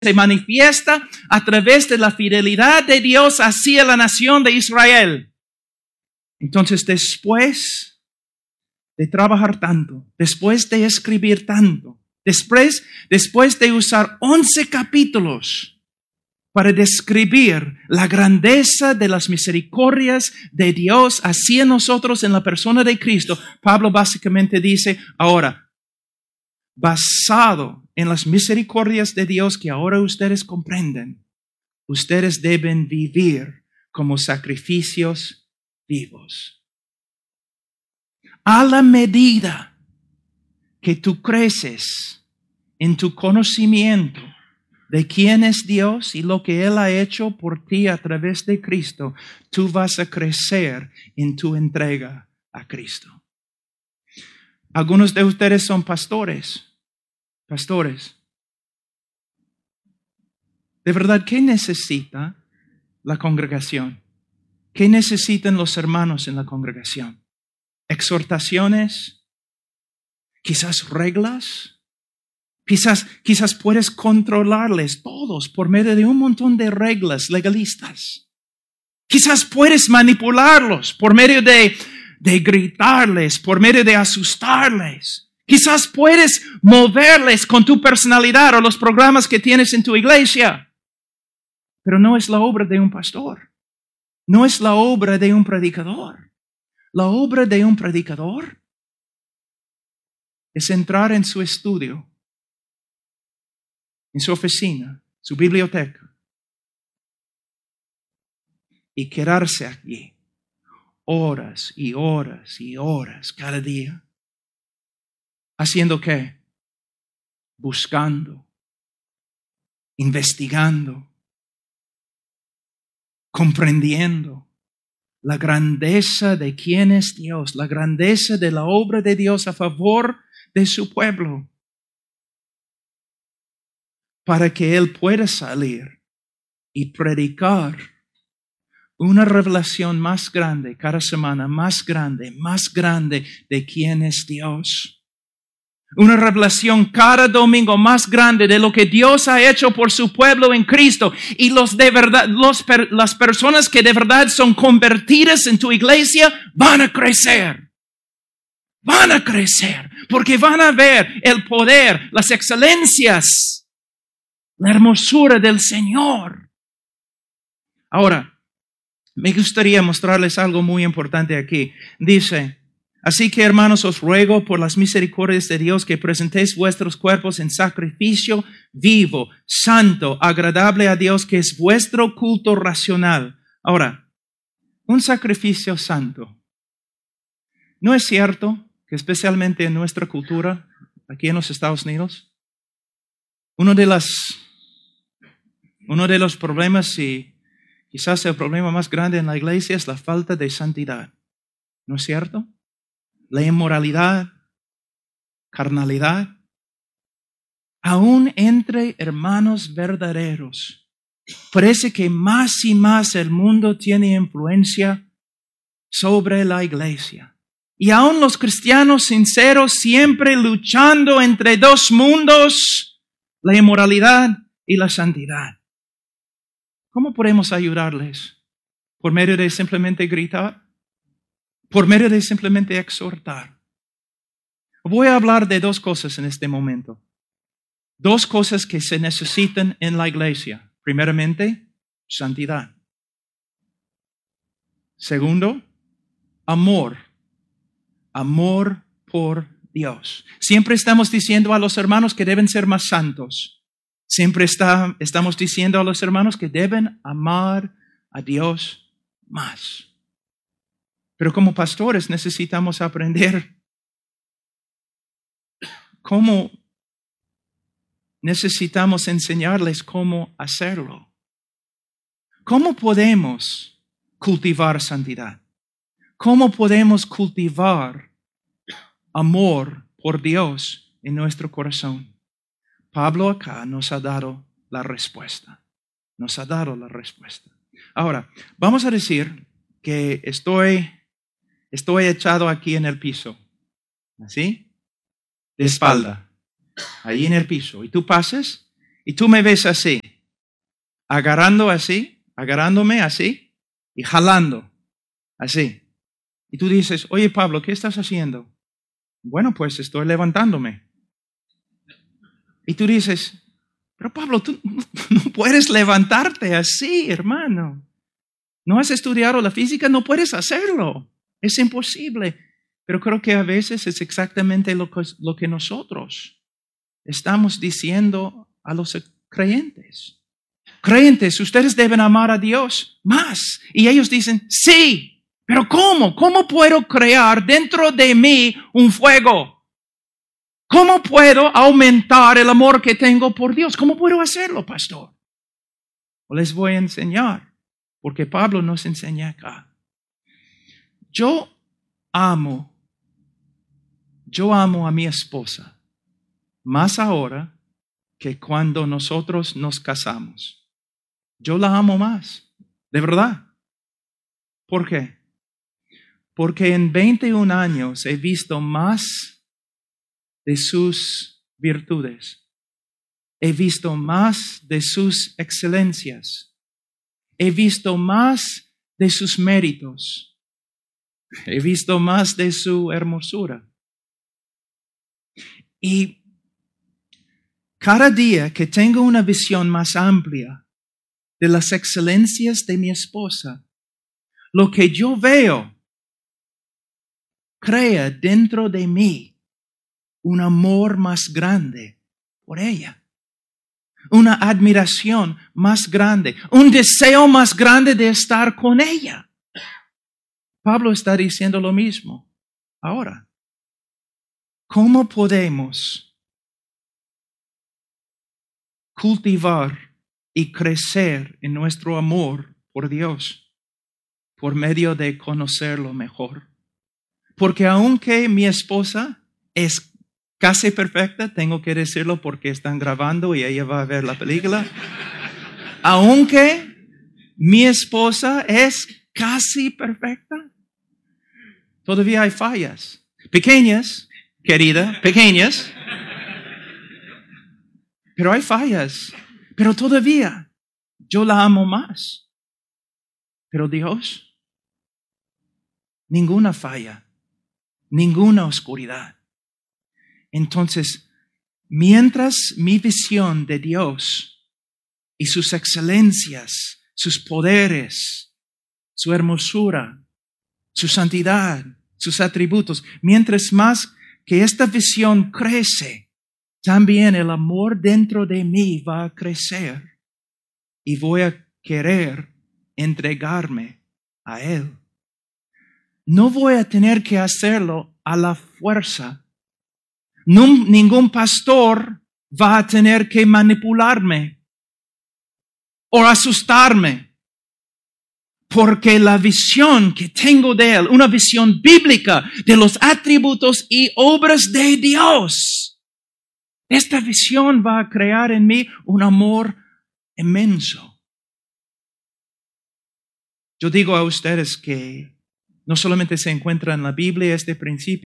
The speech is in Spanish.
se manifiesta a través de la fidelidad de Dios hacia la nación de Israel. Entonces, después de trabajar tanto, después de escribir tanto, después de usar 11 capítulos para describir la grandeza de las misericordias de Dios hacia nosotros en la persona de Cristo, Pablo básicamente dice, ahora, basado en las misericordias de Dios que ahora ustedes comprenden, ustedes deben vivir como sacrificios vivos. A la medida que tú creces en tu conocimiento de quién es Dios y lo que Él ha hecho por ti a través de Cristo, tú vas a crecer en tu entrega a Cristo. Algunos de ustedes son pastores. De verdad, ¿qué necesita la congregación? ¿Qué necesitan los hermanos en la congregación? ¿Exhortaciones? ¿Quizás reglas? Quizás puedes controlarles todos por medio de un montón de reglas legalistas. Quizás puedes manipularlos por medio de gritarles, por medio de asustarles. Quizás puedes moverles con tu personalidad o los programas que tienes en tu iglesia. Pero no es la obra de un pastor. No es la obra de un predicador. La obra de un predicador es entrar en su estudio, en su oficina, su biblioteca, y quedarse allí horas y horas y horas cada día. ¿Haciendo qué? Buscando, investigando, comprendiendo la grandeza de quién es Dios, la grandeza de la obra de Dios a favor de su pueblo, para que Él pueda salir y predicar una revelación más grande cada semana, más grande de quién es Dios. Una revelación cada domingo más grande de lo que Dios ha hecho por su pueblo en Cristo. Y las personas que de verdad son convertidas en tu iglesia van a crecer. Van a crecer porque van a ver el poder, las excelencias, la hermosura del Señor. Ahora, me gustaría mostrarles algo muy importante aquí. Dice, así que, hermanos, os ruego por las misericordias de Dios que presentéis vuestros cuerpos en sacrificio vivo, santo, agradable a Dios, que es vuestro culto racional. Ahora, un sacrificio santo. ¿No es cierto que especialmente en nuestra cultura, aquí en los Estados Unidos, uno de los problemas y quizás el problema más grande en la iglesia es la falta de santidad? ¿No es cierto? La inmoralidad, carnalidad, aún entre hermanos verdaderos. Parece que más y más el mundo tiene influencia sobre la iglesia. Y aún los cristianos sinceros siempre luchando entre dos mundos, la inmoralidad y la santidad. ¿Cómo podemos ayudarles? ¿Por medio de simplemente gritar? ¿Por medio de simplemente exhortar? Voy a hablar de dos cosas en este momento. Dos cosas que se necesitan en la iglesia. Primeramente, santidad. Segundo, amor. Amor por Dios. Siempre estamos diciendo a los hermanos que deben ser más santos. Siempre estamos diciendo a los hermanos que deben amar a Dios más. Pero como pastores necesitamos aprender cómo necesitamos enseñarles cómo hacerlo. ¿Cómo podemos cultivar santidad? ¿Cómo podemos cultivar amor por Dios en nuestro corazón? Pablo acá nos ha dado la respuesta. Nos ha dado la respuesta. Ahora, vamos a decir que estoy echado aquí en el piso. ¿Así? De espalda. Ahí en el piso. Y tú pasas Y tú me ves así, agarrándome así y jalando así. Y tú dices, oye Pablo, ¿qué estás haciendo? Bueno, pues estoy levantándome. Y tú dices, pero Pablo, tú no puedes levantarte así, hermano. ¿No has estudiado la física? No puedes hacerlo. Es imposible. Pero creo que a veces es exactamente lo que nosotros estamos diciendo a los creyentes. Creyentes, ustedes deben amar a Dios más. Y ellos dicen, sí, pero ¿cómo? ¿Cómo puedo crear dentro de mí un fuego? ¿Cómo puedo aumentar el amor que tengo por Dios? ¿Cómo puedo hacerlo, pastor? Les voy a enseñar, porque Pablo nos enseña acá. Yo amo a mi esposa más ahora que cuando nosotros nos casamos. Yo la amo más, de verdad. ¿Por qué? Porque en 21 años he visto más de sus virtudes. He visto más de sus excelencias. He visto más de sus méritos. He visto más de su hermosura. Y cada día que tengo una visión más amplia de las excelencias de mi esposa, lo que yo veo crea dentro de mí un amor más grande por ella, una admiración más grande, un deseo más grande de estar con ella. Pablo está diciendo lo mismo ahora. ¿Cómo podemos cultivar y crecer en nuestro amor por Dios por medio de conocerlo mejor? Porque aunque mi esposa es casi perfecta, tengo que decirlo porque están grabando y ella va a ver la película. Aunque mi esposa es casi perfecta, todavía hay fallas. Pequeñas, querida, pequeñas. Pero hay fallas. Pero todavía yo la amo más. Pero Dios, ninguna falla, ninguna oscuridad. Entonces, mientras mi visión de Dios y sus excelencias, sus poderes, su hermosura, su santidad, sus atributos, mientras más que esta visión crece, también el amor dentro de mí va a crecer y voy a querer entregarme a Él. No voy a tener que hacerlo a la fuerza. Ningún pastor va a tener que manipularme o asustarme, porque la visión que tengo de Él, una visión bíblica de los atributos y obras de Dios, esta visión va a crear en mí un amor inmenso. Yo digo a ustedes que no solamente se encuentra en la Biblia este principio,